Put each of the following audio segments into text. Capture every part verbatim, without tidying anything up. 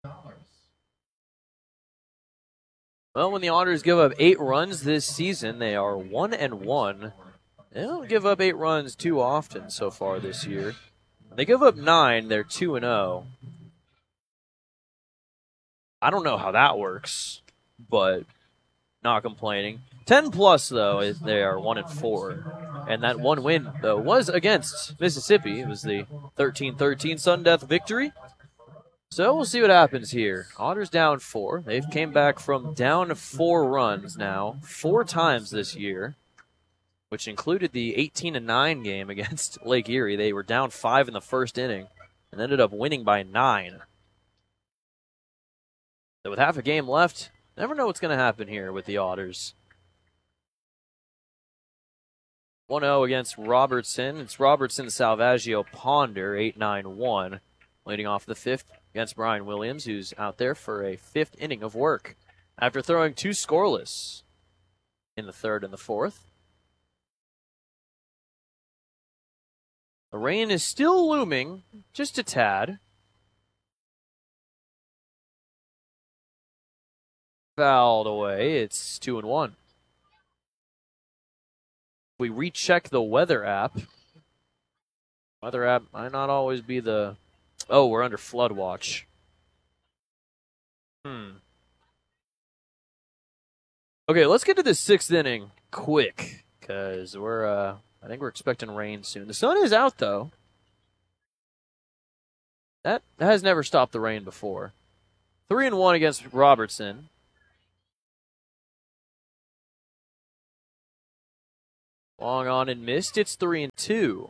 Well, when the Otters give up eight runs this season, they are one and one. They don't give up eight runs too often so far this year. When they give up nine, they're two and zero. I don't know how that works, but not complaining. Ten plus though, is they are one and four, and that one win though was against Mississippi. It was the thirteen thirteen Sudden Death victory. So we'll see what happens here. Otters down four. They've came back from down four runs now four times this year, which included the eighteen to nine game against Lake Erie. They were down five in the first inning and ended up winning by nine. So with half a game left, never know what's going to happen here with the Otters. one oh against Robertson. It's Robertson, Salvaggio, Ponder, eight nine one. Leading off the fifth against Brian Williams, who's out there for a fifth inning of work after throwing two scoreless in the third and the fourth. The rain is still looming, just a tad. Fouled away. It's two and one. We recheck the weather app. Weather app might not always be the. Oh, we're under flood watch. Hmm. Okay, let's get to the sixth inning quick, because we're. Uh, I think we're expecting rain soon. The sun is out though. That, that has never stopped the rain before. Three and one against Robertson. Long on and missed. It's three and two.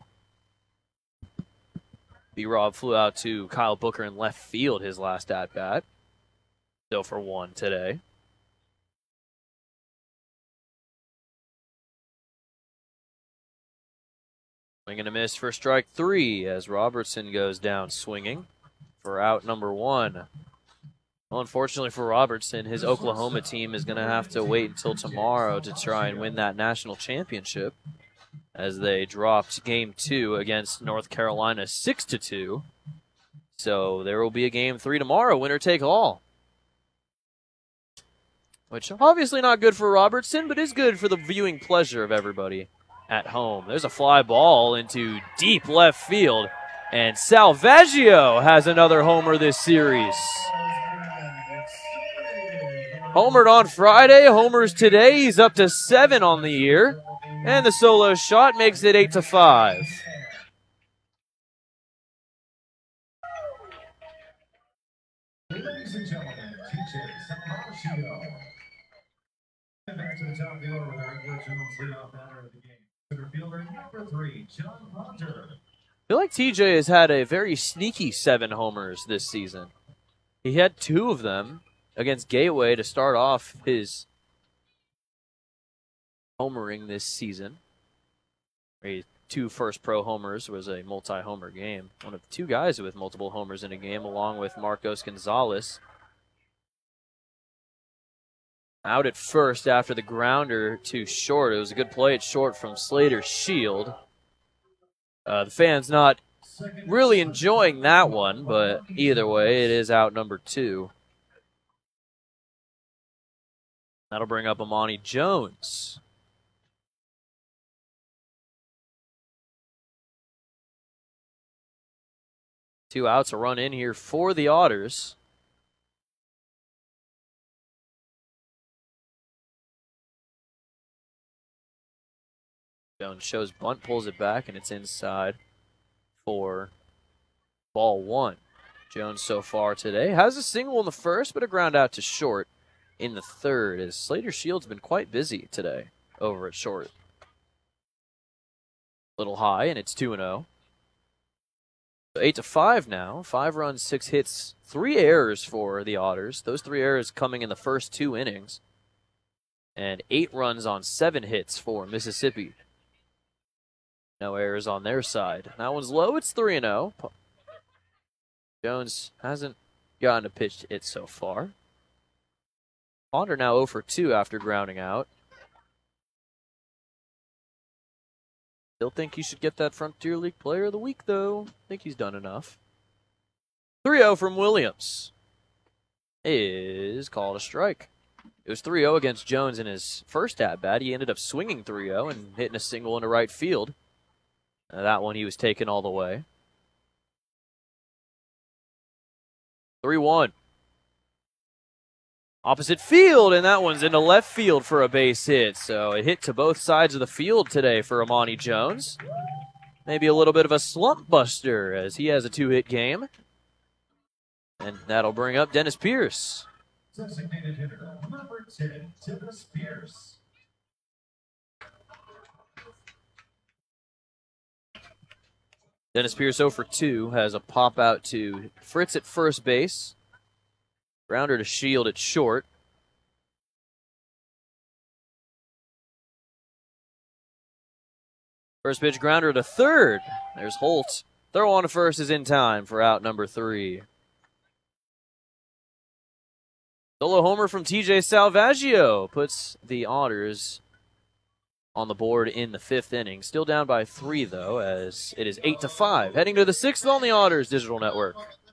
B-Rob flew out to Kyle Booker in left field his last at-bat. Still for one today. Swing and a miss for strike three as Robertson goes down swinging for out number one. Well, unfortunately for Robertson, his Oklahoma team is going to have to wait until tomorrow to try and win that national championship, as they dropped game two against North Carolina six to two. So there will be a game three tomorrow, winner take all. Which obviously not good for Robertson, but is good for the viewing pleasure of everybody at home. There's a fly ball into deep left field, and Salvaggio has another homer this series. Homered on Friday, homers today. He's up to seven on the year. And the solo shot makes it eight to five. Ladies and gentlemen, T J Salvaggio. And back to the top of the order with our regular Jones leadoff batter of the game. Center fielder number three, John Ponder. I feel like T J has had a very sneaky seven homers this season. He had two of them against Gateway to start off his homering this season. His two first pro homers was a multi-homer game. One of the two guys with multiple homers in a game, along with Marcos Gonzalez. Out at first after the grounder to short. It was a good play at short from Slater Shield. Uh, the fans not really enjoying that one, but either way, it is out number two. That'll bring up Amani Jones. Two outs, a run in here for the Otters. Jones shows bunt, pulls it back, and it's inside for ball one. Jones so far today has a single in the first, but a ground out to short in the third, as Slater Shield's been quite busy today over at short. Little high, and it's two and oh. So eight to five now. Five runs, six hits, three errors for the Otters. Those three errors coming in the first two innings. And eight runs on seven hits for Mississippi. No errors on their side. That one's low. It's three and oh. Jones hasn't gotten a pitch hit so far. Ponder now oh for two after grounding out. Still think he should get that Frontier League Player of the Week, though. I think he's done enough. three oh from Williams. is called a strike. It was three oh against Jones in his first at-bat. He ended up swinging three oh and hitting a single into right field. Uh, that one he was taken all the way. three one. Opposite field, and that one's into left field for a base hit. So it hit to both sides of the field today for Amani Jones. Maybe a little bit of a slump buster as he has a two-hit game. And that'll bring up Dennis Pierce. Designated hitter, number ten, Dennis Pierce. Dennis Pierce oh for two has a pop out to Fritz at first base. Grounder to Shield at short. First pitch grounder to third. There's Holt. Throw on to first is in time for out number three. Solo homer from T J Salvaggio puts the Otters on the board in the fifth inning. Still down by three, though, as it is eight to five. Heading to the sixth on the Otters Digital Network.